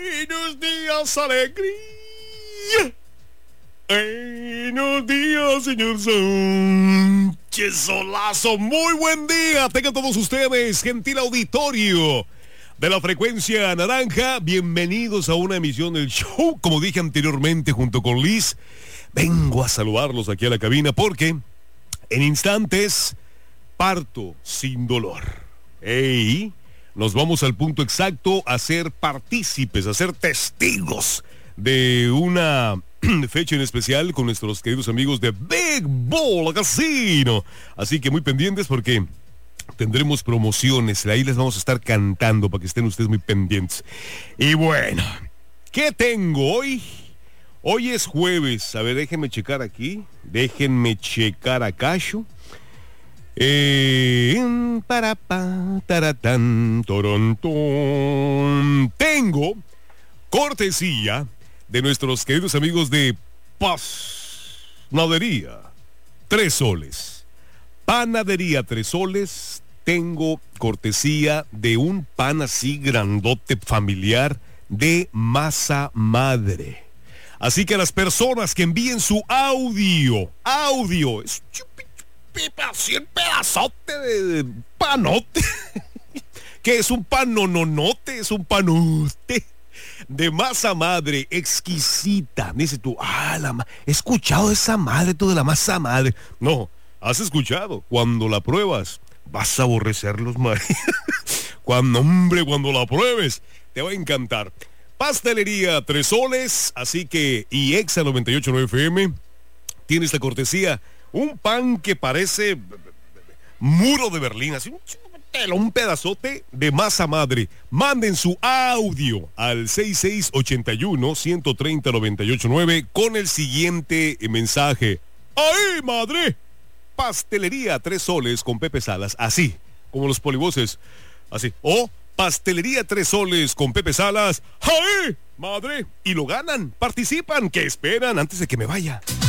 Buenos días, alegría. Buenos días, señor Sánchez Solazo. Muy buen día. Tengan todos ustedes, gentil auditorio de la frecuencia naranja. Bienvenidos a una emisión del show. Como dije anteriormente, junto con Liz, vengo a saludarlos aquí a la cabina porque en instantes parto sin dolor. ¡Ey! Nos vamos al punto exacto a ser partícipes, a ser testigos de una fecha en especial con nuestros queridos amigos de Big Ball Casino. Así que muy pendientes porque tendremos promociones. Ahí les vamos a estar cantando para que estén ustedes muy pendientes. Y bueno, ¿qué tengo hoy? Hoy es jueves. A ver, déjenme checar aquí. Déjenme checar acá. Taratán, torontón. Tengo cortesía de nuestros queridos amigos de Panadería Tres Soles. Panadería Tres Soles. Tengo cortesía de un pan así grandote familiar de masa madre. Así que a las personas que envíen su audio, es así el pedazote de panote, que es un panononote, es un panote de masa madre exquisita. Dices tú, he escuchado esa madre, tú de la masa madre. No, has escuchado. Cuando la pruebas, vas a aborrecer los mares. Cuando la pruebes, te va a encantar. Pastelería Tres Soles, así que, y Exa 98.9 FM, tiene esta cortesía. Un pan que parece muro de Berlín, así un pedazote de masa madre. Manden su audio al 6681-130-989 con el siguiente mensaje. ¡Ay, madre! Pastelería Tres Soles con Pepe Salas, así, como los polivoces, así. O Pastelería Tres Soles con Pepe Salas. ¡Ay, madre! Y lo ganan, participan. ¿Qué esperan antes de que me vaya?